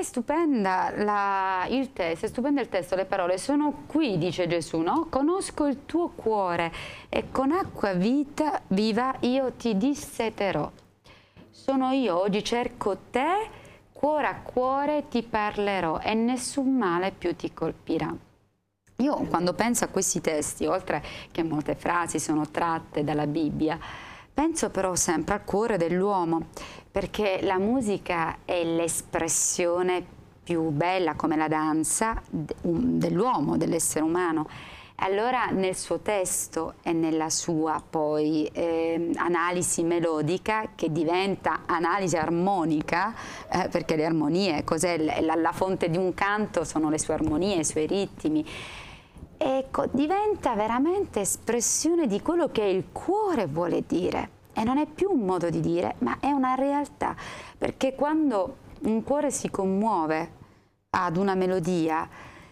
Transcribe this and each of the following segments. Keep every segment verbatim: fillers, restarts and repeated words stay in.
è stupenda la, il testo, è stupendo il testo, le parole. Sono qui, dice Gesù, no? Conosco il tuo cuore e con acqua vita, viva io ti disseterò. Sono io, oggi cerco te, cuore a cuore ti parlerò e nessun male più ti colpirà. Io quando penso a questi testi, oltre che molte frasi sono tratte dalla Bibbia, penso però sempre al cuore dell'uomo, perché la musica è l'espressione più bella, come la danza, dell'uomo, dell'essere umano. Allora nel suo testo e nella sua poi eh, analisi melodica, che diventa analisi armonica, eh, perché le armonie, cos'è la, la fonte di un canto sono le sue armonie, i suoi ritmi. Ecco, diventa veramente espressione di quello che il cuore vuole dire. E non è più un modo di dire, ma è una realtà. Perché quando un cuore si commuove ad una melodia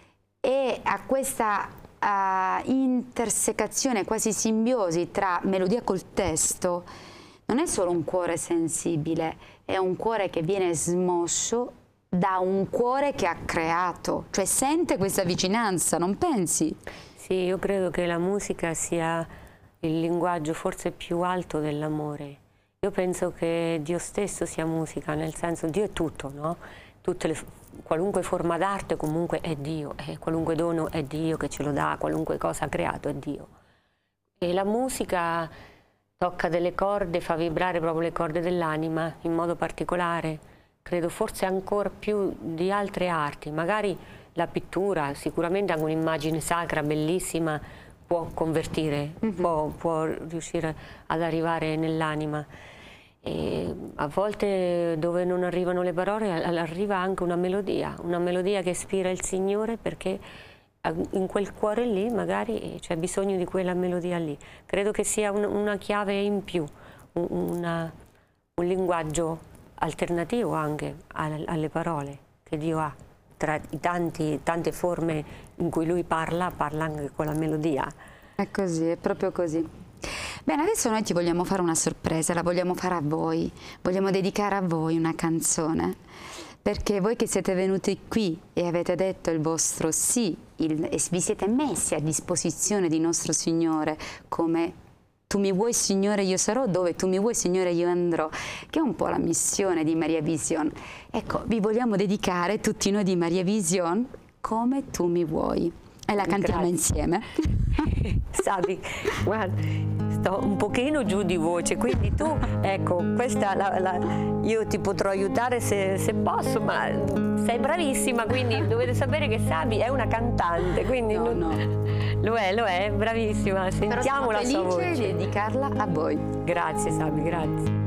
e a questa uh, intersecazione, quasi simbiosi tra melodia col testo, non è solo un cuore sensibile, è un cuore che viene smosso da un cuore che ha creato, cioè sente questa vicinanza, non pensi? Sì, io credo che la musica sia il linguaggio forse più alto dell'amore. Io penso che Dio stesso sia musica, nel senso Dio è tutto, no? Tutte le, qualunque forma d'arte comunque è Dio, e qualunque dono è Dio che ce lo dà, qualunque cosa ha creato è Dio. E la musica tocca delle corde, fa vibrare proprio le corde dell'anima in modo particolare. Credo forse ancora più di altre arti, magari la pittura, sicuramente anche un'immagine sacra bellissima può convertire, mm-hmm. può, può riuscire ad arrivare nell'anima. E a volte dove non arrivano le parole arriva anche una melodia, una melodia che ispira il Signore, perché in quel cuore lì magari c'è bisogno di quella melodia lì. Credo che sia un, una chiave in più, un, una, un linguaggio alternativo anche alle parole che Dio ha, tra i tanti, tante forme in cui Lui parla, parla anche con la melodia. È così, è proprio così. Bene, adesso noi ti vogliamo fare una sorpresa, la vogliamo fare a voi, vogliamo dedicare a voi una canzone, perché voi che siete venuti qui e avete detto il vostro sì, il, e vi siete messi a disposizione di nostro Signore come tu mi vuoi Signore io sarò, dove tu mi vuoi Signore io andrò, che è un po' la missione di Maria Vision. Ecco, vi vogliamo dedicare tutti noi di Maria Vision come tu mi vuoi. E la cantiamo Grazie. Insieme. Sabi, guarda, sto un pochino giù di voce, quindi tu, ecco, questa la, la, io ti potrò aiutare se, se posso, ma sei bravissima, quindi dovete sapere che Sabi è una cantante, quindi no, non, no. lo è, lo è, bravissima, sentiamo la sua voce. Però sono felice di dedicarla a voi. Grazie Sabi, grazie.